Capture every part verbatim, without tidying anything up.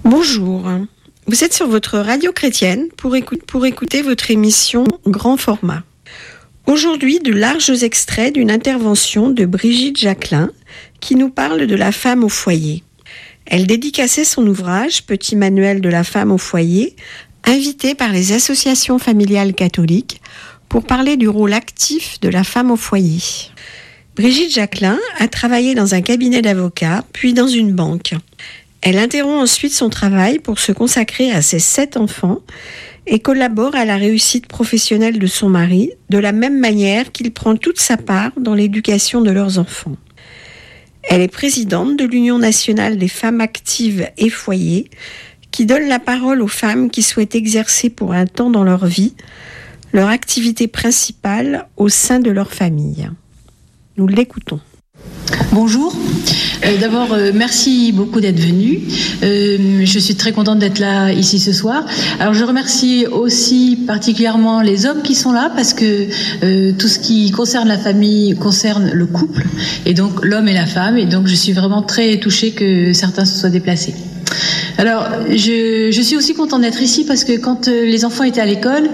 Bonjour, vous êtes sur votre radio chrétienne pour, écou- pour écouter votre émission Grand Format. Aujourd'hui, de larges extraits d'une intervention de Brigitte Jacquelin qui nous parle de la femme au foyer. Elle dédicaçait son ouvrage Petit manuel de la femme au foyer, invitée par les associations familiales catholiques pour parler du rôle actif de la femme au foyer. Brigitte Jacquelin a travaillé dans un cabinet d'avocats, puis dans une banque. Elle interrompt ensuite son travail pour se consacrer à ses sept enfants et collabore à la réussite professionnelle de son mari, de la même manière qu'il prend toute sa part dans l'éducation de leurs enfants. Elle est présidente de l'Union nationale des femmes actives et foyers, qui donne la parole aux femmes qui souhaitent exercer pour un temps dans leur vie leur activité principale au sein de leur famille. Nous l'écoutons. Bonjour. Euh, d'abord, euh, merci beaucoup d'être venu. Euh, je suis très contente d'être là ici ce soir. Alors, je remercie aussi particulièrement les hommes qui sont là parce que euh, tout ce qui concerne la famille concerne le couple et donc l'homme et la femme. Et donc, je suis vraiment très touchée que certains se soient déplacés. Alors, je, je suis aussi contente d'être ici parce que quand euh, les enfants étaient à l'école,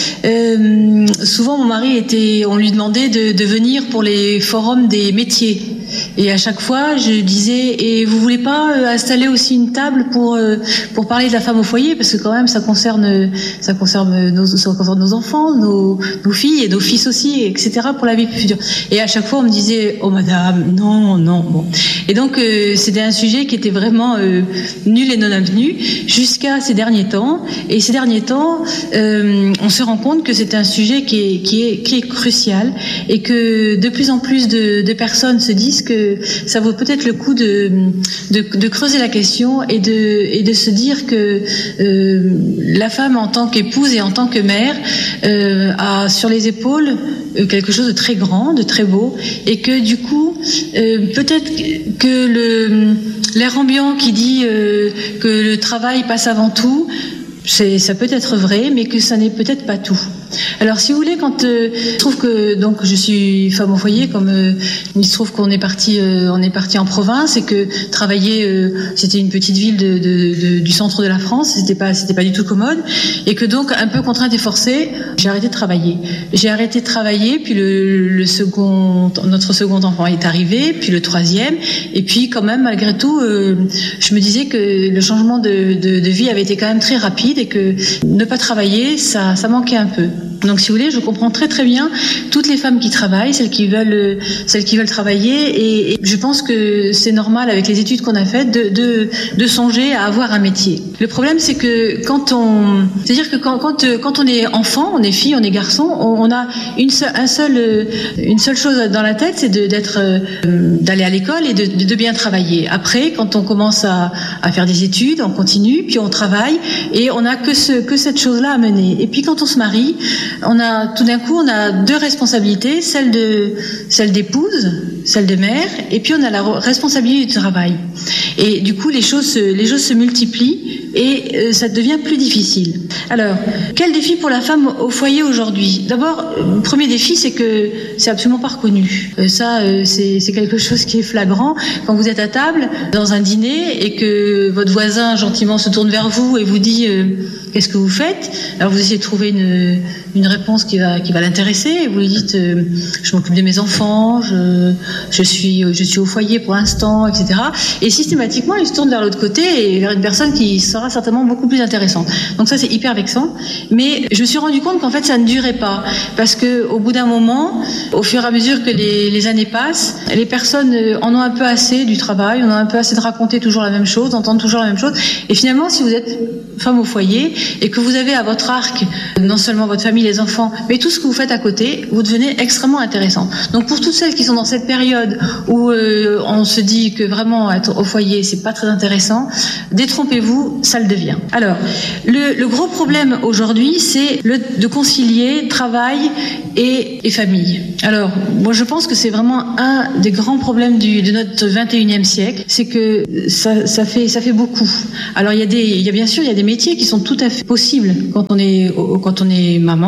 euh, souvent mon mari était, on lui demandait de, de venir pour les forums des métiers. Et à chaque fois, je disais, et vous voulez pas euh, installer aussi une table pour euh, pour parler de la femme au foyer, parce que quand même ça concerne ça concerne nos ça concerne nos enfants, nos nos filles et nos fils aussi, et cetera pour la vie future. Et à chaque fois, on me disait, oh madame, non, non, bon. Et donc euh, c'était un sujet qui était vraiment euh, nul et non avenu jusqu'à ces derniers temps. Et ces derniers temps, euh, on se rend compte que c'est un sujet qui est qui est qui est crucial et que de plus en plus de, de personnes se disent que ça vaut peut-être le coup de, de, de creuser la question et de, et de se dire que euh, la femme en tant qu'épouse et en tant que mère euh, a sur les épaules quelque chose de très grand, de très beau, et que du coup euh, peut-être que le, l'air ambiant qui dit euh, que le travail passe avant tout, c'est, ça peut être vrai, mais que ça n'est peut-être pas tout. Alors, si vous voulez, quand euh, je trouve que donc je suis femme au foyer, comme euh, il se trouve qu'on est parti, euh, on est parti en province et que travailler, euh, c'était une petite ville de, de, de, du centre de la France, c'était pas, c'était pas du tout commode, et que donc un peu contrainte et forcée, j'ai arrêté de travailler. J'ai arrêté de travailler, puis le, le second, notre second enfant est arrivé, puis le troisième, et puis quand même malgré tout, euh, je me disais que le changement de, de, de vie avait été quand même très rapide et que ne pas travailler, ça, ça manquait un peu. Donc, si vous voulez, je comprends très très bien toutes les femmes qui travaillent, celles qui veulent, celles qui veulent travailler, et, et je pense que c'est normal avec les études qu'on a faites de, de, de songer à avoir un métier. Le problème, c'est que quand on, c'est-à-dire que quand, quand, quand on est enfant, on est fille, on est garçon, on, on a une seule, un seul, une seule chose dans la tête, c'est de, d'être, d'aller à l'école et de, de bien travailler. Après, quand on commence à, à faire des études, on continue, puis on travaille, et on n'a que ce, que cette chose-là à mener. Et puis quand on se marie, on a tout d'un coup on a deux responsabilités, celle de celle d'épouse, celle de mère, et puis on a la responsabilité du travail. Et du coup les choses se, les choses se multiplient et euh, ça devient plus difficile. Alors, quel défi pour la femme au foyer aujourd'hui ? D'abord, le premier défi, c'est que c'est absolument pas reconnu. Euh, ça, euh, c'est, c'est quelque chose qui est flagrant. Quand vous êtes à table dans un dîner et que votre voisin gentiment se tourne vers vous et vous dit euh, qu'est-ce que vous faites ? Alors vous essayez de trouver une une réponse qui va qui va l'intéresser. Et vous lui dites euh, je m'occupe de mes enfants, je je suis je suis au foyer pour l'instant, et cetera. Et systématiquement, il se tourne vers l'autre côté et vers une personne qui sera certainement beaucoup plus intéressante. Donc ça, c'est hyper vexant. Mais je me suis rendu compte qu'en fait, ça ne durait pas, parce que au bout d'un moment, au fur et à mesure que les, les années passent, les personnes en ont un peu assez du travail, on a un peu assez de raconter toujours la même chose, d'entendre toujours la même chose. Et finalement, si vous êtes femme au foyer et que vous avez à votre arc non seulement votre famille, les enfants, mais tout ce que vous faites à côté, vous devenez extrêmement intéressant. Donc pour toutes celles qui sont dans cette période où euh, on se dit que vraiment être au foyer, c'est pas très intéressant, détrompez-vous, ça le devient. Alors, le, le gros problème aujourd'hui, c'est le, de concilier travail et, et famille. Alors, moi je pense que c'est vraiment un des grands problèmes du, de notre vingt et unième siècle, c'est que ça, ça fait ça fait beaucoup. Alors il y a des, il y a bien sûr il y a des métiers qui sont tout à fait possibles quand on est quand on est maman,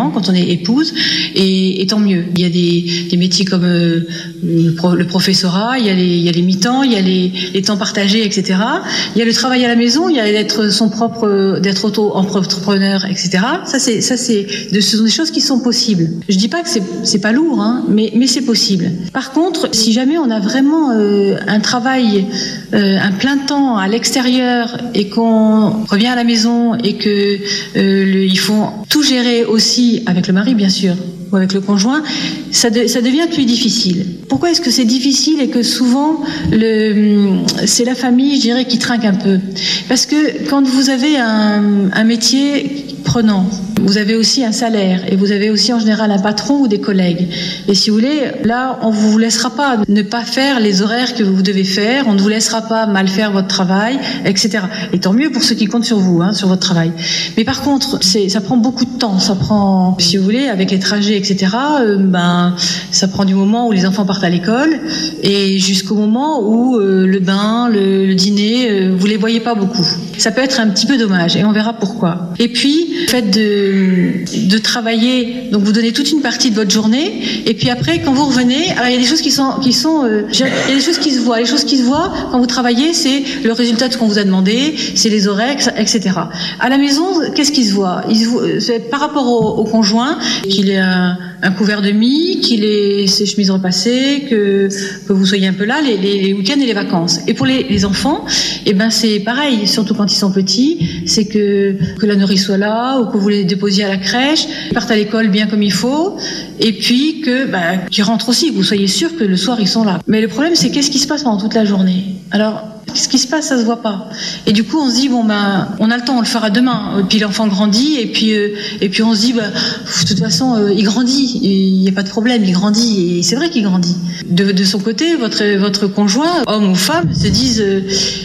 évidemment, quand on est épouse, et, et tant mieux. Il y a des, des métiers comme euh, le, pro, le professorat, il y a les, il y a les mi-temps, il y a les, les temps partagés, et cetera. Il y a le travail à la maison, il y a d'être son propre, d'être auto-entrepreneur, et cetera. Ça, c'est, ça, c'est, de, ce sont des choses qui sont possibles. Je dis pas que c'est, c'est pas lourd, hein, mais, mais c'est possible. Par contre, si jamais on a vraiment euh, un travail, euh, un plein temps à l'extérieur et qu'on revient à la maison et que euh, le, il faut tout gérer aussi avec le mari, bien sûr, ou avec le conjoint, ça, de, ça devient plus difficile. Pourquoi est-ce que c'est difficile et que souvent le, c'est la famille, je dirais, qui trinque un peu? Parce que quand vous avez un, un métier prenant, vous avez aussi un salaire et vous avez aussi en général un patron ou des collègues. Et si vous voulez, là, on ne vous laissera pas ne pas faire les horaires que vous devez faire, on ne vous laissera pas mal faire votre travail, et cetera. Et tant mieux pour ceux qui comptent sur vous, hein, sur votre travail. Mais par contre, c'est, ça prend beaucoup de temps. Ça prend, si vous voulez, avec les trajets, et cetera, euh, ben, ça prend du moment où les enfants partent à l'école et jusqu'au moment où euh, le bain, le, le dîner, euh, vous les voyez pas beaucoup. Ça peut être un petit peu dommage et on verra pourquoi. Et puis, le fait de de travailler, donc vous donnez toute une partie de votre journée, et puis après, quand vous revenez, alors il y a des choses qui sont, qui sont, euh, il y a des choses qui se voient. Les choses qui se voient quand vous travaillez, c'est le résultat de ce qu'on vous a demandé, c'est les horaires, et cetera. À la maison, qu'est-ce qui se voit? Il se voit c'est par rapport au, au conjoint, qu'il ait un, un couvert de mie, qu'il ait ses chemises repassées, que, que vous soyez un peu là, les, les, les week-ends et les vacances. Et pour les, les enfants, eh ben c'est pareil, surtout quand ils sont petits, c'est que que la nourrice soit là, ou que vous les déposiez à la crèche, qu'ils partent à l'école bien comme il faut, et puis que bah, qu'ils rentrent aussi, que vous soyez sûr que le soir ils sont là. Mais le problème, c'est qu'est-ce qui se passe pendant toute la journée? Alors, ce qui se passe, ça se voit pas. Et du coup, on se dit bon ben, on a le temps, on le fera demain. Et puis l'enfant grandit, et puis euh, et puis on se dit bah, de toute façon, euh, il grandit, il n'y a pas de problème, il grandit. Et c'est vrai qu'il grandit. De, de son côté, votre votre conjoint, homme ou femme, se disent euh,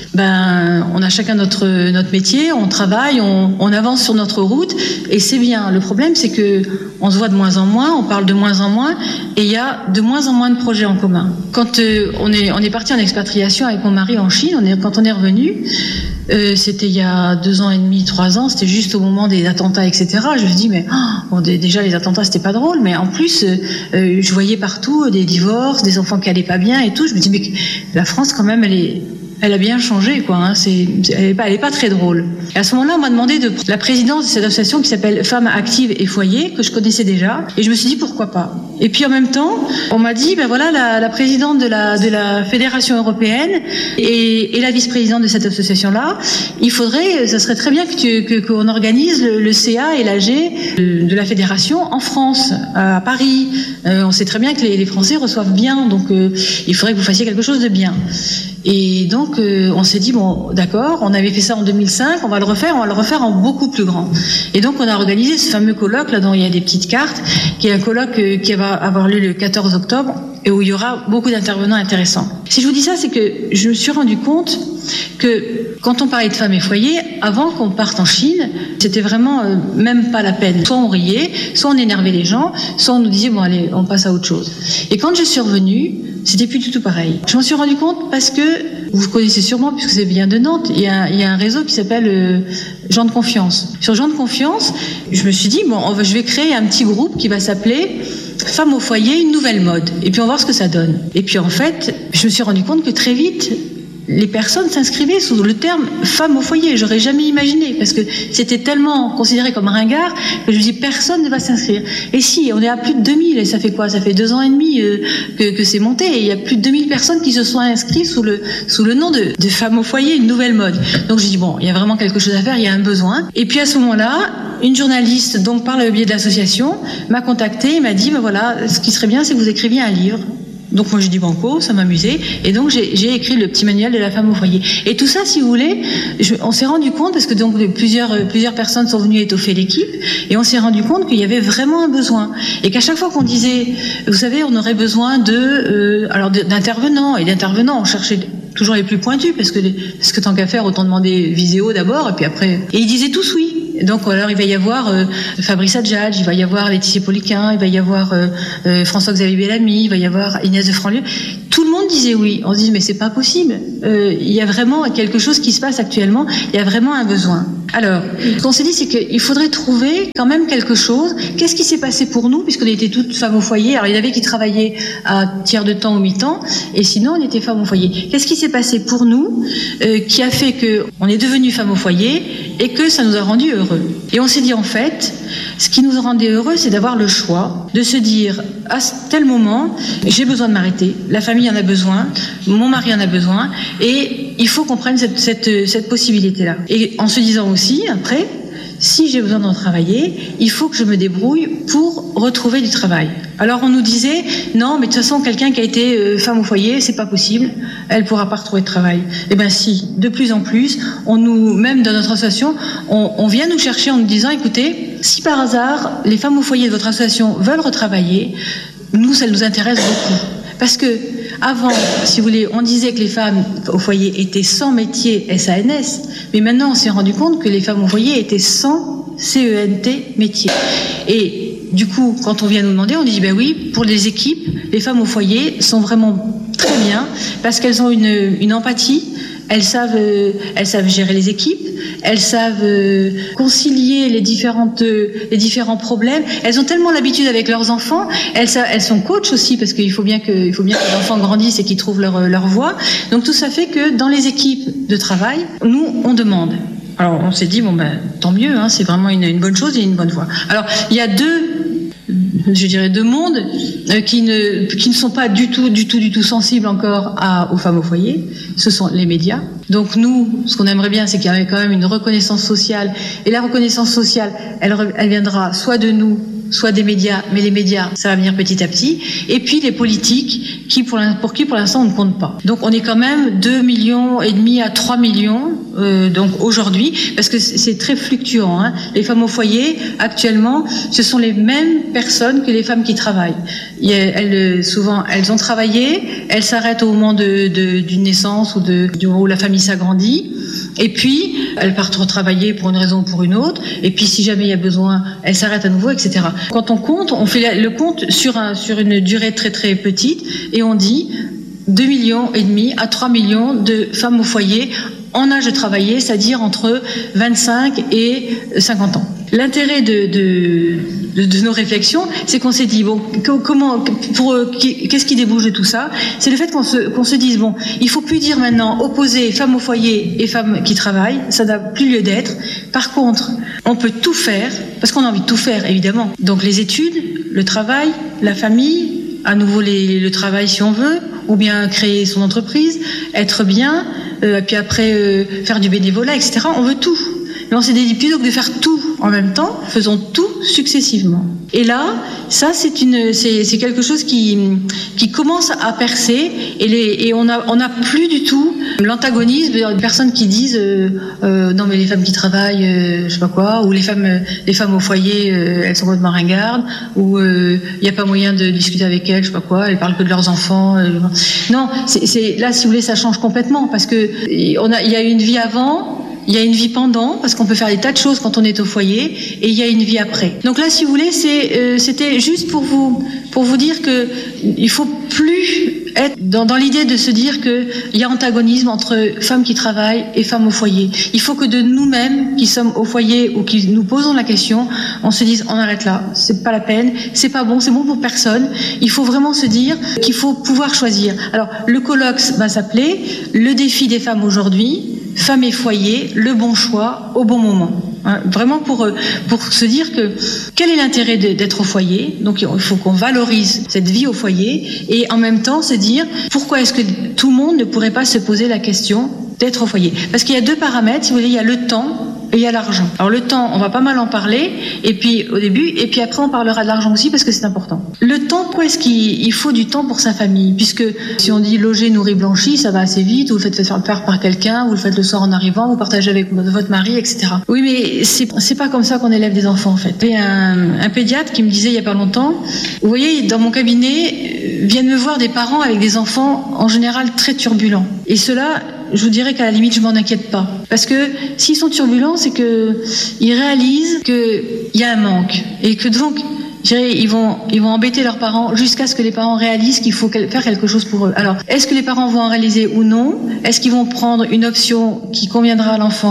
ben, on a chacun notre notre métier, on travaille, on, on avance sur notre route, et c'est bien. Le problème, c'est que on se voit de moins en moins, on parle de moins en moins, et il y a de moins en moins de projets en commun. Quand euh, on est on est parti en expatriation avec mon mari en Chine. On est, quand on est revenu, euh, c'était il y a deux ans et demi, trois ans, c'était juste au moment des attentats, et cetera. Je me dis, mais oh, bon, déjà les attentats, c'était pas drôle, mais en plus, euh, je voyais partout des divorces, des enfants qui allaient pas bien et tout. Je me dis, mais la France, quand même, elle est... Elle a bien changé, quoi. Hein. C'est, elle n'est pas, elle est pas très drôle. Et à ce moment-là, on m'a demandé de la présidence de cette association qui s'appelle Femmes Actives et Foyers, que je connaissais déjà. Et je me suis dit pourquoi pas. Et puis en même temps, on m'a dit, ben voilà, la, la présidente de la de la fédération européenne et, et la vice-présidente de cette association-là, il faudrait, ça serait très bien que tu, que qu'on organise le, le C A et l'A G de, de la fédération en France, à Paris. Euh, on sait très bien que les, les Français reçoivent bien, donc euh, il faudrait que vous fassiez quelque chose de bien. Et donc, euh, on s'est dit, bon, d'accord, on avait fait ça en deux mille cinq, on va le refaire, on va le refaire en beaucoup plus grand. Et donc, on a organisé ce fameux colloque, là, dont il y a des petites cartes, qui est un colloque euh, qui va avoir lieu le quatorze octobre, et où il y aura beaucoup d'intervenants intéressants. Si je vous dis ça, c'est que je me suis rendu compte que quand on parlait de femmes et foyers, avant qu'on parte en Chine, c'était vraiment euh, même pas la peine. Soit on riait, soit on énervait les gens, soit on nous disait, bon, allez, on passe à autre chose. Et quand je suis revenue, c'était plus du tout pareil. Je m'en suis rendu compte parce que, vous connaissez sûrement, puisque c'est bien de Nantes, il y a, il y a un réseau qui s'appelle euh, Gens de Confiance. Sur Gens de Confiance, je me suis dit, bon, on va, je vais créer un petit groupe qui va s'appeler Femmes au foyer, une nouvelle mode. Et puis on va voir ce que ça donne. Et puis en fait, je me suis rendu compte que très vite, les personnes s'inscrivaient sous le terme femme au foyer. J'aurais jamais imaginé, parce que c'était tellement considéré comme ringard que je me dis personne ne va s'inscrire. Et si, on est à plus de deux mille, et ça fait quoi? Ça fait deux ans et demi euh, que, que c'est monté, et il y a plus de deux mille personnes qui se sont inscrites sous le, sous le nom de, de femme au foyer, une nouvelle mode. Donc j'ai dit bon, il y a vraiment quelque chose à faire, il y a un besoin. Et puis à ce moment-là, une journaliste, donc par le biais de l'association, m'a contactée et m'a dit, ben voilà, ce qui serait bien, c'est que vous écriviez un livre. Donc moi j'ai dit banco, ça m'amusait, et donc j'ai, j'ai écrit le petit manuel de la femme au foyer. Et tout ça, si vous voulez, je, on s'est rendu compte, parce que donc plusieurs, plusieurs personnes sont venues étoffer l'équipe, et on s'est rendu compte qu'il y avait vraiment un besoin. Et qu'à chaque fois qu'on disait, vous savez, on aurait besoin de, euh, alors d'intervenants, et d'intervenants, on cherchait toujours les plus pointus, parce que, les, parce que tant qu'à faire, autant demander Viséo d'abord, et puis après... Et ils disaient tous oui. Donc alors il va y avoir euh, Fabrice Adjadj, il va y avoir Laetitia Poliquin, il va y avoir euh, euh, François-Xavier Bellamy, il va y avoir Inès de Franlieu. Tout le monde disait oui. On se dit mais c'est pas possible. Euh, il y a vraiment quelque chose qui se passe actuellement. Il y a vraiment un besoin. Alors, ce qu'on s'est dit, c'est qu'il faudrait trouver quand même quelque chose. Qu'est-ce qui s'est passé pour nous, puisqu'on était toutes femmes au foyer. Alors, il y en avait qui travaillaient à tiers de temps ou mi-temps, et sinon, on était femmes au foyer. Qu'est-ce qui s'est passé pour nous euh, qui a fait qu'on est devenues femmes au foyer et que ça nous a rendus heureux? Et on s'est dit, en fait, ce qui nous rendait heureux, c'est d'avoir le choix, de se dire, à tel moment, j'ai besoin de m'arrêter, la famille en a besoin, mon mari en a besoin, et il faut qu'on prenne cette, cette, cette possibilité-là. Et en se disant aussi, après, si j'ai besoin d'en travailler, il faut que je me débrouille pour retrouver du travail. Alors on nous disait, non, mais de toute façon, quelqu'un qui a été euh, femme au foyer, c'est pas possible, elle pourra pas retrouver de travail. Eh bien si, de plus en plus, on nous, même dans notre association, on, on vient nous chercher en nous disant, écoutez, si par hasard, les femmes au foyer de votre association veulent retravailler, nous, ça nous intéresse beaucoup. Parce que avant, si vous voulez, on disait que les femmes au foyer étaient sans métier S A N S, mais maintenant on s'est rendu compte que les femmes au foyer étaient sans C E N T métier. Et du coup, quand on vient nous demander, on dit ben oui, pour les équipes, les femmes au foyer sont vraiment très bien parce qu'elles ont une, une empathie. Elles savent, euh, elles savent gérer les équipes, elles savent euh, concilier les différentes, euh, les différents problèmes. Elles ont tellement l'habitude avec leurs enfants. Elles, elles sont coachs aussi parce qu'il faut bien que, il faut bien que les enfants grandissent et qu'ils trouvent leur, leur voie. Donc tout ça fait que dans les équipes de travail, nous on demande. Alors on s'est dit bon ben tant mieux, hein, c'est vraiment une, une bonne chose et une bonne voie. Alors il y a deux. je dirais deux mondes euh, qui ne qui ne sont pas du tout du tout du tout sensibles encore à, aux femmes au foyer. Ce sont les médias. Donc nous, ce qu'on aimerait bien, c'est qu'il y ait quand même une reconnaissance sociale. Et la reconnaissance sociale, elle, elle viendra soit de nous, soit des médias, mais les médias, ça va venir petit à petit. Et puis les politiques, qui pour, pour qui pour l'instant on ne compte pas. Donc on est quand même deux millions et demi à trois millions euh, donc aujourd'hui, parce que c'est très fluctuant. Hein. Les femmes au foyer, actuellement, ce sont les mêmes personnes que les femmes qui travaillent. Elles, souvent, elles ont travaillé, elles s'arrêtent au moment de, de, d'une naissance ou de, du moment où la famille s'agrandit. Et puis, elles partent retravailler pour une raison ou pour une autre. Et puis, si jamais il y a besoin, elles s'arrêtent à nouveau, et cetera. Quand on compte, on fait le compte sur, un, sur une durée très très petite et on dit deux millions et demi à trois millions de femmes au foyer en âge de travailler, c'est-à-dire entre vingt-cinq et cinquante ans. L'intérêt de, de, de, de nos réflexions, c'est qu'on s'est dit, bon, comment, pour, qu'est-ce qui débouche de tout ça? C'est le fait qu'on se, qu'on se dise, bon, il faut plus dire maintenant opposer femmes au foyer et femmes qui travaillent, ça n'a plus lieu d'être. Par contre, on peut tout faire, parce qu'on a envie de tout faire, évidemment. Donc les études, le travail, la famille, à nouveau les, le travail si on veut, ou bien créer son entreprise, être bien, euh, puis après euh, faire du bénévolat, et cetera. On veut tout. Mais on s'est dit, plutôt que de faire tout en même temps, faisons tout successivement. Et là, ça, c'est une, c'est, c'est quelque chose qui, qui commence à percer, et, les, et on a, on a plus du tout l'antagonisme de personnes qui disent, euh, euh, non mais les femmes qui travaillent, euh, je sais pas quoi, ou les femmes, euh, les femmes au foyer, euh, elles sont complètement ringardes, ou il euh, n'y a pas moyen de discuter avec elles, je sais pas quoi, elles parlent que de leurs enfants. Euh, non, c'est, c'est, là, si vous voulez, ça change complètement, parce que on a, il y a eu une vie avant. Il y a une vie pendant, parce qu'on peut faire des tas de choses quand on est au foyer, et il y a une vie après. Donc là, si vous voulez, c'est, euh, c'était juste pour vous, pour vous dire que il faut plus être dans, dans l'idée de se dire que il y a antagonisme entre femmes qui travaillent et femmes au foyer. Il faut que de nous-mêmes, qui sommes au foyer ou qui nous posons la question, on se dise, on arrête là, c'est pas la peine, c'est pas bon, c'est bon pour personne. Il faut vraiment se dire qu'il faut pouvoir choisir. Alors, le colloque va s'appeler « Le défi des femmes aujourd'hui ». Femmes et foyer, le bon choix au bon moment. Hein, vraiment pour pour se dire que quel est l'intérêt de, d'être au foyer. Donc il faut qu'on valorise cette vie au foyer et en même temps se dire pourquoi est-ce que tout le monde ne pourrait pas se poser la question d'être au foyer. Parce qu'il y a deux paramètres, si vous voulez, il y a le temps et il y a l'argent. Alors le temps, on va pas mal en parler, et puis au début, et puis après on parlera de l'argent aussi parce que c'est important. Le temps, pourquoi est-ce qu'il il faut du temps pour sa famille? Puisque si on dit loger, nourrir, blanchi, ça va assez vite, vous le faites faire par quelqu'un, vous le faites le soir en arrivant, vous partagez avec votre mari, et cetera. Oui, mais c'est, c'est pas comme ça qu'on élève des enfants en fait. Il y a un, un pédiatre qui me disait il y a pas longtemps, vous voyez, dans mon cabinet, viennent me voir des parents avec des enfants en général très turbulents. Et cela, je vous dirais qu'à la limite, je m'en inquiète pas. Parce que s'ils sont turbulents, c'est que ils réalisent qu'il y a un manque. Et que donc, je dirais, ils vont, ils vont embêter leurs parents jusqu'à ce que les parents réalisent qu'il faut faire quelque chose pour eux. Alors, est-ce que les parents vont en réaliser ou non? Est-ce qu'ils vont prendre une option qui conviendra à l'enfant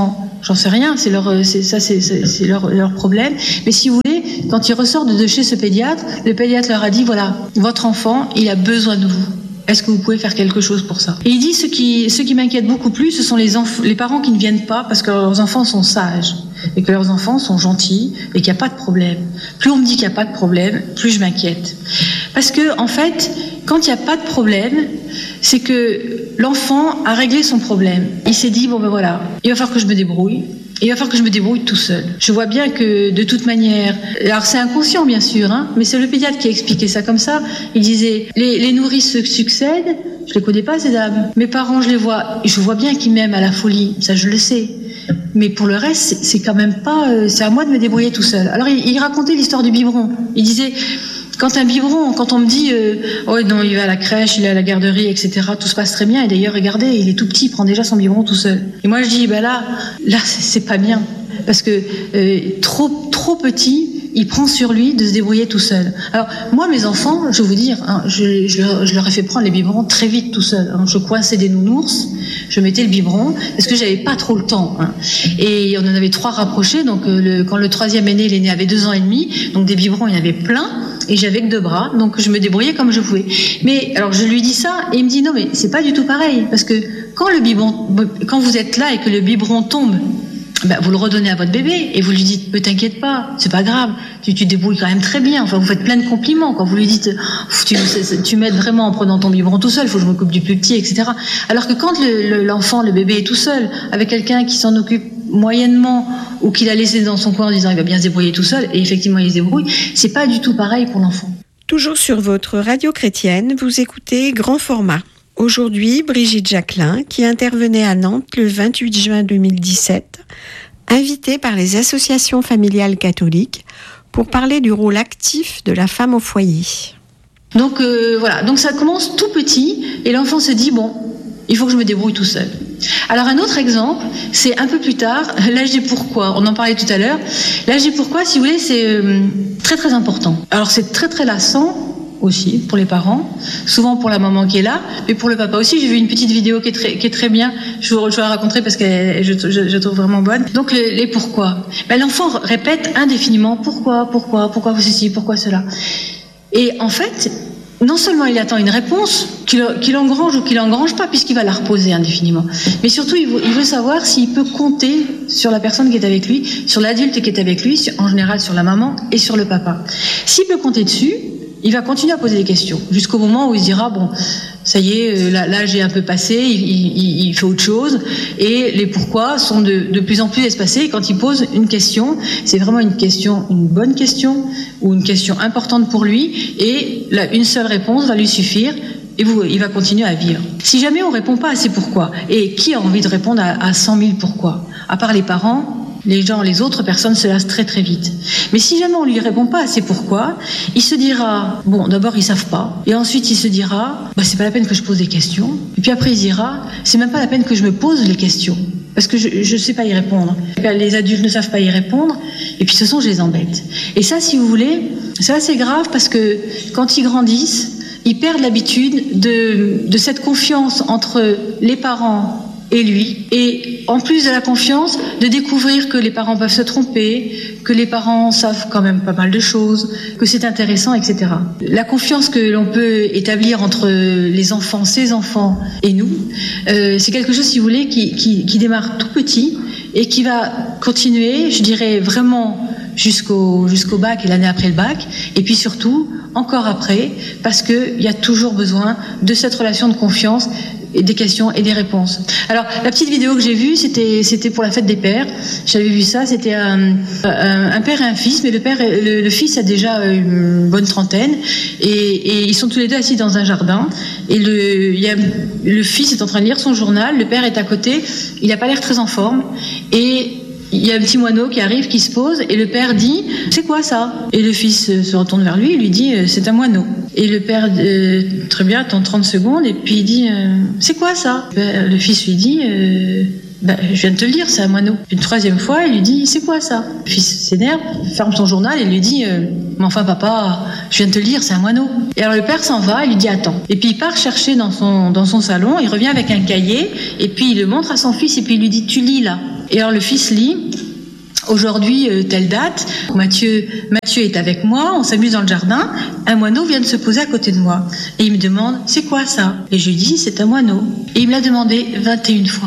J'en sais rien, c'est leur, c'est, ça, c'est, c'est, c'est leur, leur problème. Mais si vous voulez, quand ils ressortent de chez ce pédiatre, le pédiatre leur a dit, voilà, votre enfant, il a besoin de vous. Est-ce que vous pouvez faire quelque chose pour ça? Et il dit, ce qui, ce qui m'inquiète beaucoup plus, ce sont les, enf- les parents qui ne viennent pas parce que leurs enfants sont sages et que leurs enfants sont gentils et qu'il n'y a pas de problème. Plus on me dit qu'il n'y a pas de problème, plus je m'inquiète. Parce que, en fait, quand il n'y a pas de problème, c'est que l'enfant a réglé son problème. Il s'est dit, bon ben voilà, il va falloir que je me débrouille. Il va falloir que je me débrouille tout seul. Je vois bien que, de toute manière... Alors, c'est inconscient, bien sûr, hein, mais c'est le pédiatre qui a expliqué ça comme ça. Il disait, les, les nourrices se succèdent. Je les connais pas, ces dames. Mes parents, je les vois. Je vois bien qu'ils m'aiment à la folie. Ça, je le sais. Mais pour le reste, c'est, c'est quand même pas... Euh, c'est à moi de me débrouiller tout seul. Alors, il, il racontait l'histoire du biberon. Il disait... Quand un biberon, quand on me dit euh, oh non, il va à la crèche, il est à la garderie, et cetera, tout se passe très bien. Et d'ailleurs, regardez, il est tout petit, il prend déjà son biberon tout seul. Et moi, je dis, ben là, là, c'est, c'est pas bien. Parce que euh, trop, trop petit, il prend sur lui de se débrouiller tout seul. Alors, moi, mes enfants, je vais vous dire, hein, je, je, leur, je leur ai fait prendre les biberons très vite tout seul. Hein. Je coinçais des nounours, je mettais le biberon, parce que j'avais pas trop le temps. Hein. Et on en avait trois rapprochés, donc euh, le, quand le troisième est né, l'aîné avait deux ans et demi, donc des biberons, il y en avait plein. Et j'avais que deux bras, donc je me débrouillais comme je pouvais. Mais alors je lui dis ça, et il me dit non, mais c'est pas du tout pareil, parce que quand le biberon, quand vous êtes là et que le biberon tombe, ben vous le redonnez à votre bébé et vous lui dites, ne t'inquiète pas, c'est pas grave, tu, tu te débrouilles quand même très bien. Enfin, vous faites plein de compliments quand vous lui dites, tu, tu m'aides vraiment en prenant ton biberon tout seul, il faut que je m'occupe du plus petit, et cetera. Alors que quand le, le, l'enfant, le bébé est tout seul, avec quelqu'un qui s'en occupe moyennement ou qu'il a laissé dans son coin en disant il va bien se débrouiller tout seul, et effectivement il se débrouille, c'est pas du tout pareil pour l'enfant. Toujours sur votre radio chrétienne, vous écoutez Grand Format. Aujourd'hui, Brigitte Jacquelin, qui intervenait à Nantes le vingt-huit juin deux mille dix-sept, invitée par les associations familiales catholiques pour parler du rôle actif de la femme au foyer. Donc euh, voilà, donc ça commence tout petit et l'enfant se dit bon, il faut que je me débrouille tout seul. Alors un autre exemple, c'est un peu plus tard, l'âge des pourquoi. On en parlait tout à l'heure. L'âge des pourquoi, si vous voulez, c'est euh, très très important. Alors c'est très très lassant aussi pour les parents, souvent pour la maman qui est là, mais pour le papa aussi. J'ai vu une petite vidéo qui est très, qui est très bien, je vous, je vous la raconterai parce que je, je, je trouve vraiment bonne. Donc les, les pourquoi. Ben, l'enfant répète indéfiniment pourquoi, pourquoi, pourquoi ceci, pourquoi cela. Et en fait, non seulement il attend une réponse qu'il, qu'il engrange ou qu'il engrange pas, puisqu'il va la reposer indéfiniment, mais surtout il veut, il veut savoir s'il peut compter sur la personne qui est avec lui, sur l'adulte qui est avec lui, en général sur la maman et sur le papa. S'il peut compter dessus, il va continuer à poser des questions, jusqu'au moment où il se dira, bon, ça y est, l'âge est un peu passé, il, il, il fait autre chose, et les pourquoi sont de, de plus en plus espacés. Et quand il pose une question, c'est vraiment une question, une bonne question, ou une question importante pour lui, et là, une seule réponse va lui suffire, et vous, il va continuer à vivre. Si jamais on ne répond pas à ces pourquoi, et qui a envie de répondre à, à cent mille pourquoi? À part les parents, les gens, les autres personnes se lassent très très vite. Mais si jamais on lui répond pas à ces pourquoi, il se dira, bon, d'abord ils savent pas, et ensuite il se dira, bah c'est pas la peine que je pose des questions, et puis après il se dira, c'est même pas la peine que je me pose les questions, parce que je, je sais pas y répondre. Les adultes ne savent pas y répondre, et puis ce sont, je les embête. Et ça, si vous voulez, c'est assez grave parce que quand ils grandissent, ils perdent l'habitude de, de cette confiance entre les parents et lui, et en plus de la confiance, de découvrir que les parents peuvent se tromper, que les parents savent quand même pas mal de choses, que c'est intéressant, et cetera. La confiance que l'on peut établir entre les enfants, ses enfants et nous, euh, c'est quelque chose, si vous voulez, qui, qui, qui démarre tout petit et qui va continuer, je dirais vraiment jusqu'au, jusqu'au bac et l'année après le bac, et puis surtout encore après, parce qu'il y a toujours besoin de cette relation de confiance, et des questions et des réponses. Alors, la petite vidéo que j'ai vue, c'était, c'était pour la fête des pères. J'avais vu ça, c'était un, un, un père et un fils, mais le père, le, le fils a déjà une bonne trentaine, et, et ils sont tous les deux assis dans un jardin, et le, il y a, le fils est en train de lire son journal, le père est à côté, il n'a pas l'air très en forme, et il y a un petit moineau qui arrive, qui se pose, et le père dit « C'est quoi ça ?» Et le fils se retourne vers lui et lui dit « C'est un moineau. » Et le père, euh, très bien, attend trente secondes, et puis il dit euh, « C'est quoi ça ?» Le fils lui dit euh, « Ben, je viens de te le dire, c'est un moineau. Une troisième fois, il lui dit, c'est quoi ça? Le fils s'énerve, ferme son journal et lui dit, euh, mais enfin papa, je viens de te le dire, c'est un moineau. Et alors le père s'en va, il lui dit, attends. Et puis il part chercher dans son, dans son salon, il revient avec un cahier, et puis il le montre à son fils, et puis il lui dit, tu lis là. Et alors le fils lit, aujourd'hui, euh, telle date, Mathieu, Mathieu est avec moi, on s'amuse dans le jardin, un moineau vient de se poser à côté de moi. Et il me demande, c'est quoi ça? Et je lui dis, c'est un moineau. Et il me l'a demandé vingt et une fois.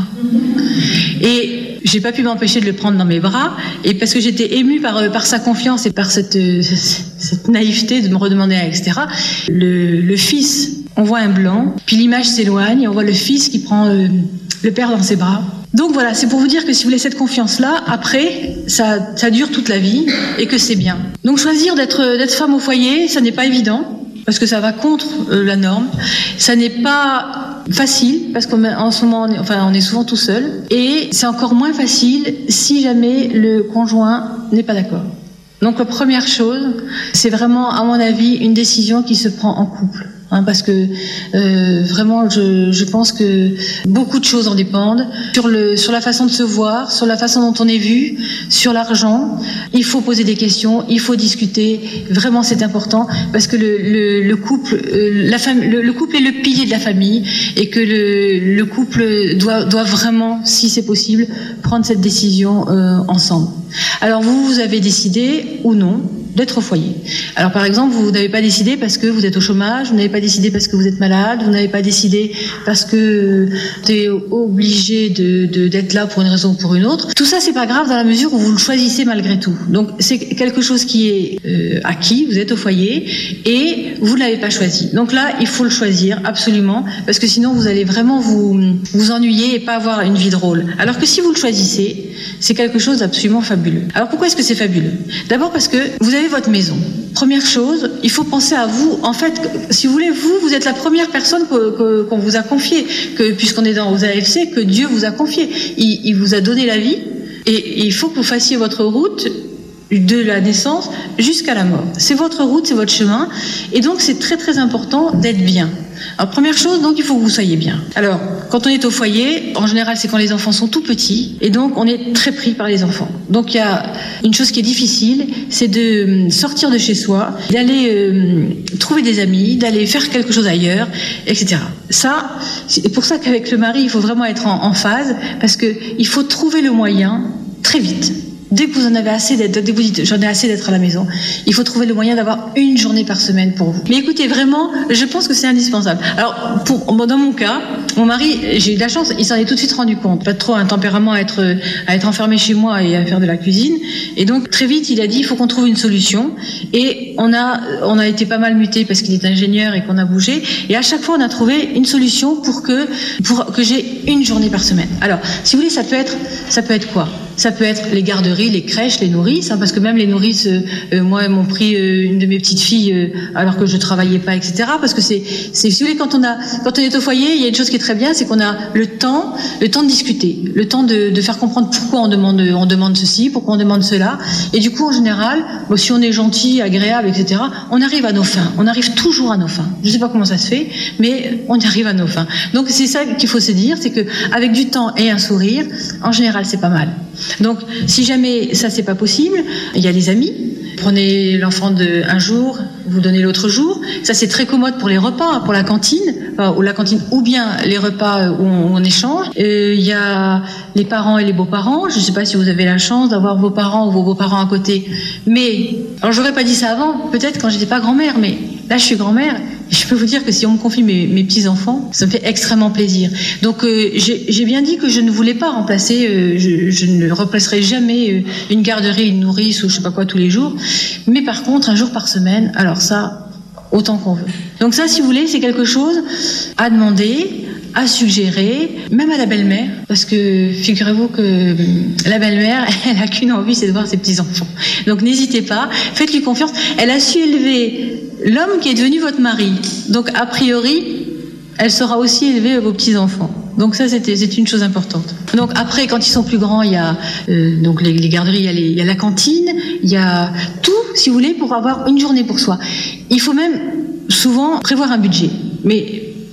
Et j'ai pas pu m'empêcher de le prendre dans mes bras, et parce que j'étais émue par, par sa confiance et par cette, cette naïveté de me redemander, et cetera. Le, le fils, on voit un blanc, puis l'image s'éloigne, et on voit le fils qui prend euh, le père dans ses bras. Donc voilà, c'est pour vous dire que si vous voulez cette confiance-là, après, ça, ça dure toute la vie, et que c'est bien. Donc choisir d'être, d'être femme au foyer, ça n'est pas évident, parce que ça va contre euh, la norme. Ça n'est pas facile, parce qu'en ce moment, on est, enfin, on est souvent tout seul. Et c'est encore moins facile si jamais le conjoint n'est pas d'accord. Donc la première chose, c'est vraiment, à mon avis, une décision qui se prend en couple. Hein, parce que euh, vraiment, je, je pense que beaucoup de choses en dépendent. Sur, le, sur la façon de se voir, sur la façon dont on est vu, sur l'argent, il faut poser des questions, il faut discuter. Vraiment, c'est important parce que le, le, le couple, euh, la fam- le, le couple est le pilier de la famille et que le, le couple doit, doit vraiment, si c'est possible, prendre cette décision euh, ensemble. Alors vous, vous avez décidé ou non d'être au foyer. Alors par exemple, vous n'avez pas décidé parce que vous êtes au chômage, vous n'avez pas décidé parce que vous êtes malade, vous n'avez pas décidé parce que vous êtes obligé de, de, d'être là pour une raison ou pour une autre. Tout ça, c'est pas grave dans la mesure où vous le choisissez malgré tout. Donc c'est quelque chose qui est euh, acquis, vous êtes au foyer et vous ne l'avez pas choisi. Donc là, il faut le choisir absolument parce que sinon vous allez vraiment vous, vous ennuyer et pas avoir une vie drôle. Alors que si vous le choisissez, c'est quelque chose d'absolument fabuleux. Alors pourquoi est-ce que c'est fabuleux? D'abord parce que vous avez votre maison. Première chose, il faut penser à vous. En fait, si vous voulez, vous, vous êtes la première personne que, que, qu'on vous a confiée, que, puisqu'on est dans aux A F C, que Dieu vous a confié. Il, il vous a donné la vie et, et il faut que vous fassiez votre route de la naissance jusqu'à la mort. C'est votre route, c'est votre chemin et donc c'est très très important d'être bien. Alors première chose, donc il faut que vous soyez bien. Alors quand on est au foyer, en général c'est quand les enfants sont tout petits et donc on est très pris par les enfants. Donc il y a une chose qui est difficile, c'est de sortir de chez soi, d'aller euh, trouver des amis, d'aller faire quelque chose ailleurs, et cetera. Ça, c'est pour ça qu'avec le mari il faut vraiment être en, en phase parce que il faut trouver le moyen très vite. Dès que vous en avez assez d'être, dès que vous dites j'en ai assez d'être à la maison, il faut trouver le moyen d'avoir une journée par semaine pour vous. Mais écoutez, vraiment, je pense que c'est indispensable. Alors, pour, dans mon cas, mon mari, j'ai eu de la chance, il s'en est tout de suite rendu compte. Pas trop un tempérament à être, à être enfermé chez moi et à faire de la cuisine. Et donc, très vite, il a dit, il faut qu'on trouve une solution. Et on a, on a été pas mal muté parce qu'il est ingénieur et qu'on a bougé. Et à chaque fois, on a trouvé une solution pour que, pour que j'ai une journée par semaine. Alors, si vous voulez, ça peut être, ça peut être quoi? Ça peut être les garderies, les crèches, les nourrices, hein, parce que même les nourrices, euh, moi, elles m'ont pris euh, une de mes petites filles euh, alors que je travaillais pas, et cetera. Parce que c'est, c'est, si vous voulez, quand on a, quand on est au foyer, il y a une chose qui est très bien, c'est qu'on a le temps, le temps de discuter, le temps de, de faire comprendre pourquoi on demande, on demande ceci, pourquoi on demande cela. Et du coup, en général, bon, si on est gentil, agréable, et cetera, on arrive à nos fins. On arrive toujours à nos fins. Je sais pas comment ça se fait, mais on y arrive à nos fins. Donc c'est ça qu'il faut se dire, c'est que avec du temps et un sourire, en général, c'est pas mal. Donc, si jamais ça c'est pas possible, il y a les amis. Prenez l'enfant de un jour, vous donnez l'autre jour. Ça c'est très commode pour les repas, pour la cantine, enfin, ou la cantine, ou bien les repas où on, où on échange. Euh, il y a les parents et les beaux-parents. Je sais pas si vous avez la chance d'avoir vos parents ou vos beaux-parents à côté. Mais, alors j'aurais pas dit ça avant, peut-être quand j'étais pas grand-mère, mais là je suis grand-mère. Je peux vous dire que si on me confie mes, mes petits-enfants, ça me fait extrêmement plaisir. Donc euh, j'ai, j'ai bien dit que je ne voulais pas remplacer, euh, je, je ne remplacerai jamais euh, une garderie, une nourrice ou je sais pas quoi tous les jours. Mais par contre, un jour par semaine, alors ça, autant qu'on veut. Donc ça, si vous voulez, c'est quelque chose à demander, à suggérer, même à la belle-mère, parce que figurez-vous que la belle-mère, elle a qu'une envie, c'est de voir ses petits-enfants. Donc n'hésitez pas, faites-lui confiance. Elle a su élever l'homme qui est devenu votre mari. Donc a priori, elle saura aussi élever vos petits-enfants. Donc ça, c'était, c'est une chose importante. Donc après, quand ils sont plus grands, il y a euh, donc les, les garderies, il y a, les, il y a la cantine, il y a tout, si vous voulez, pour avoir une journée pour soi. Il faut même souvent prévoir un budget. Mais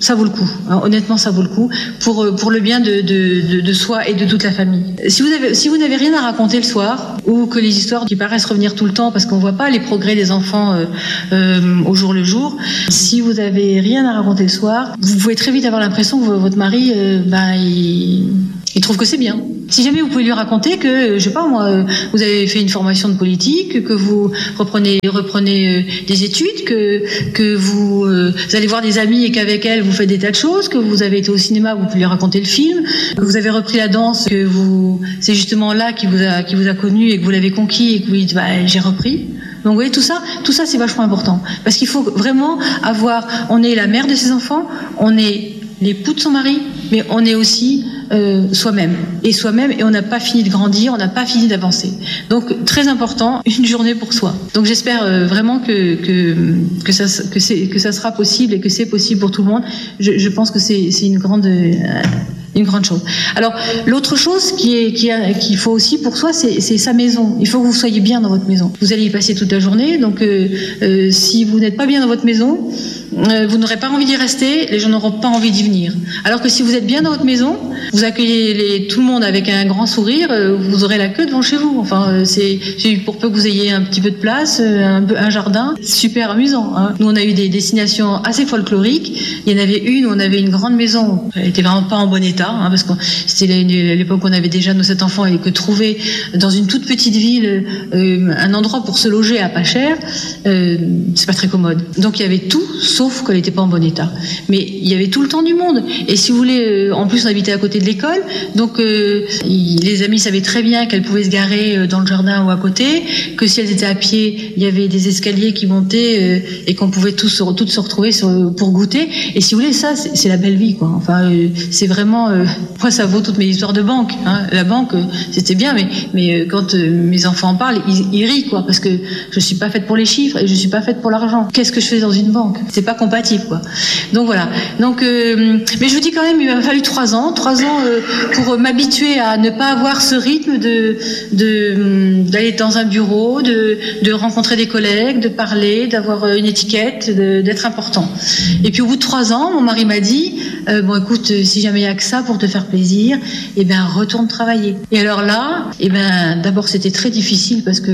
ça vaut le coup. Hein, honnêtement, ça vaut le coup pour pour le bien de, de de de soi et de toute la famille. Si vous avez si vous n'avez rien à raconter le soir, ou que les histoires qui paraissent revenir tout le temps parce qu'on voit pas les progrès des enfants euh, euh, au jour le jour, si vous avez rien à raconter le soir, vous pouvez très vite avoir l'impression que votre mari, euh, ben il il trouve que c'est bien. Si jamais vous pouvez lui raconter que, je sais pas moi, vous avez fait une formation de politique, que vous reprenez reprenez des études, que que vous, euh, vous allez voir des amis et qu'avec elle vous faites des tas de choses, que vous avez été au cinéma, vous pouvez lui raconter le film, que vous avez repris la danse, que vous c'est justement là qui vous a qui vous a connu et que vous l'avez conquis et que vous dites bah j'ai repris. Donc vous voyez tout ça, tout ça c'est vachement important parce qu'il faut vraiment avoir, on est la mère de ses enfants, on est l'époux de son mari, mais on est aussi euh, soi-même. Et soi-même, et on n'a pas fini de grandir, on n'a pas fini d'avancer. Donc, très important, une journée pour soi. Donc, j'espère euh, vraiment que, que, que, ça, que, c'est, que ça sera possible et que c'est possible pour tout le monde. Je, je pense que c'est, c'est une grande... Euh, une grande chose. Alors, l'autre chose qui est, qui a, qu'il faut aussi pour soi, c'est, c'est sa maison. Il faut que vous soyez bien dans votre maison. Vous allez y passer toute la journée, donc euh, euh, si vous n'êtes pas bien dans votre maison, euh, vous n'aurez pas envie d'y rester, les gens n'auront pas envie d'y venir. Alors que si vous êtes bien dans votre maison, vous accueillez les, tout le monde avec un grand sourire, euh, vous aurez la queue devant chez vous. Enfin, euh, c'est, c'est pour peu que vous ayez un petit peu de place, euh, un, un jardin, super amusant. Hein. Nous, on a eu des destinations assez folkloriques. Il y en avait une où on avait une grande maison. Elle était vraiment pas en bon état. Hein, parce que c'était l'époque où on avait déjà nos sept enfants et que trouver dans une toute petite ville euh, un endroit pour se loger à pas cher, euh, c'est pas très commode. Donc il y avait tout, sauf qu'elle n'était pas en bon état. Mais il y avait tout le temps du monde. Et si vous voulez, euh, en plus on habitait à côté de l'école, donc euh, il, les amis savaient très bien qu'elles pouvaient se garer dans le jardin ou à côté, que si elles étaient à pied, il y avait des escaliers qui montaient euh, et qu'on pouvait tous se, toutes se retrouver sur, pour goûter. Et si vous voulez, ça c'est, c'est la belle vie, quoi. Enfin, euh, c'est vraiment euh, moi, ça vaut toutes mes histoires de banque. Hein. La banque, c'était bien, mais, mais quand euh, mes enfants en parlent, ils, ils rient, quoi, parce que je suis pas faite pour les chiffres et je suis pas faite pour l'argent. Qu'est-ce que je fais dans une banque ? C'est pas compatible, quoi. Donc voilà. Donc, euh, mais je vous dis quand même, il m'a fallu trois ans, trois ans euh, pour m'habituer à ne pas avoir ce rythme de, de d'aller dans un bureau, de, de rencontrer des collègues, de parler, d'avoir une étiquette, de, d'être important. Et puis au bout de trois ans, mon mari m'a dit, euh, bon, écoute, si jamais il y a que ça pour te faire plaisir, et ben retourne travailler. Et alors là, et ben d'abord c'était très difficile parce que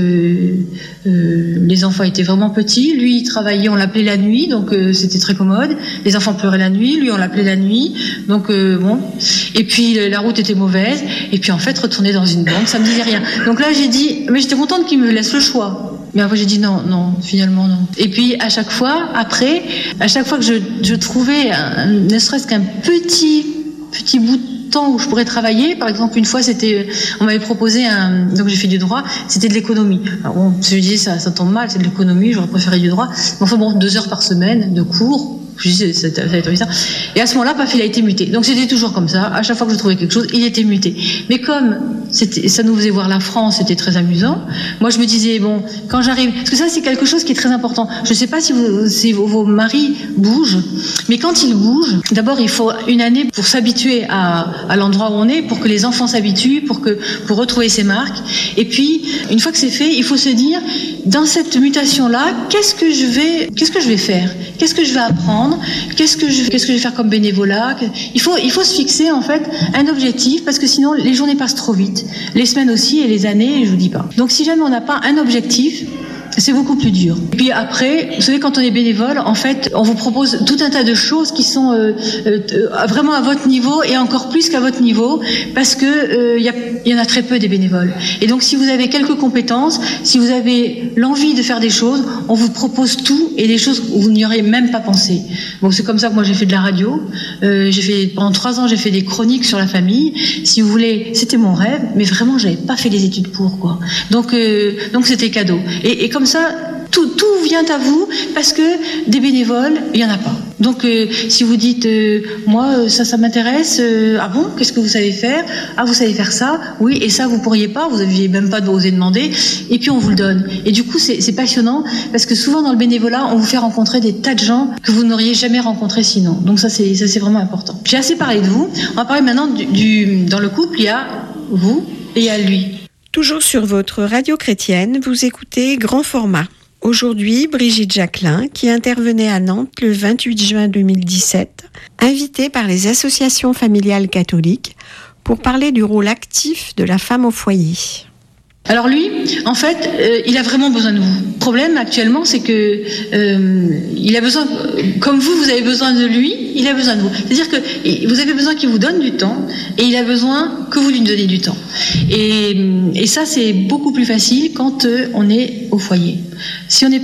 euh, les enfants étaient vraiment petits. Lui il travaillait, on l'appelait la nuit, donc euh, c'était très commode. Les enfants pleuraient la nuit, lui on l'appelait la nuit, donc euh, bon. Et puis la route était mauvaise. Et puis en fait retourner dans une banque, ça me disait rien. Donc là j'ai dit, mais j'étais contente qu'il me laisse le choix. Mais après j'ai dit non, non, finalement non. Et puis à chaque fois, après, à chaque fois que je, je trouvais un, ne serait-ce qu'un petit petit bout de temps où je pourrais travailler, par exemple une fois c'était, on m'avait proposé un, donc j'ai fait du droit, c'était de l'économie. Alors bon, je me disais ça, ça tombe mal, c'est de l'économie, j'aurais préféré du droit. Mais enfin bon, deux heures par semaine de cours. Je disais, ça, ça, ça, ça. Et à ce moment-là, paf, il a été muté. Donc c'était toujours comme ça. À chaque fois que je trouvais quelque chose, il était muté. Mais comme c'était, ça nous faisait voir la France, c'était très amusant. Moi, je me disais bon, quand j'arrive, parce que ça, c'est quelque chose qui est très important. Je ne sais pas si, vous, si vos, vos maris bougent, mais quand ils bougent, d'abord, il faut une année pour s'habituer à, à l'endroit où on est, pour que les enfants s'habituent, pour que, pour retrouver ses marques. Et puis, une fois que c'est fait, il faut se dire, dans cette mutation-là, qu'est-ce que je vais, qu'est-ce que je vais faire, qu'est-ce que je vais apprendre. Qu'est-ce que je qu'est-ce que je vais faire comme bénévolat ? Il faut il faut se fixer en fait un objectif parce que sinon les journées passent trop vite, les semaines aussi et les années, je vous dis pas. Donc si jamais on n'a pas un objectif, c'est beaucoup plus dur. Et puis après, vous savez, quand on est bénévole, en fait, on vous propose tout un tas de choses qui sont euh, euh, vraiment à votre niveau et encore plus qu'à votre niveau, parce que euh, y, a, y en a très peu des bénévoles. Et donc, si vous avez quelques compétences, si vous avez l'envie de faire des choses, on vous propose tout et des choses où vous n'y aurez même pas pensé. Bon, c'est comme ça que moi j'ai fait de la radio. Euh, j'ai fait pendant trois ans, j'ai fait des chroniques sur la famille. Si vous voulez, c'était mon rêve, mais vraiment, j'avais pas fait les études pour quoi. Donc, euh, donc c'était cadeau. Et, et comme ça, tout, tout vient à vous parce que des bénévoles, il y en a pas. Donc, euh, si vous dites, euh, moi, ça, ça m'intéresse. Euh, ah bon, qu'est-ce que vous savez faire ? Ah, vous savez faire ça ? Oui, et ça, vous pourriez pas. Vous aviez même pas osé demander. Et puis on vous le donne. Et du coup, c'est, c'est passionnant parce que souvent dans le bénévolat, on vous fait rencontrer des tas de gens que vous n'auriez jamais rencontrés sinon. Donc ça, c'est, ça, c'est vraiment important. J'ai assez parlé de vous. On va parler maintenant du, du dans le couple. Il y a vous et il y a lui. Toujours sur votre radio chrétienne, vous écoutez Grand Format. Aujourd'hui, Brigitte Jacquelin, qui intervenait à Nantes le vingt-huit juin deux mille dix-sept, invitée par les associations familiales catholiques pour parler du rôle actif de la femme au foyer. Alors lui, en fait, euh, il a vraiment besoin de vous. Le problème actuellement, c'est que euh, il a besoin, comme vous, vous avez besoin de lui, il a besoin de vous. C'est-à-dire que vous avez besoin qu'il vous donne du temps, et il a besoin que vous lui donniez du temps. Et, et ça, c'est beaucoup plus facile quand euh, on est au foyer. Si on est